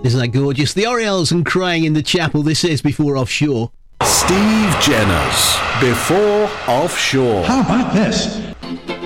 Isn't that gorgeous? The Orioles and Crying in the Chapel. This is Before Offshore. Steve Jenner's Before Offshore. How about this?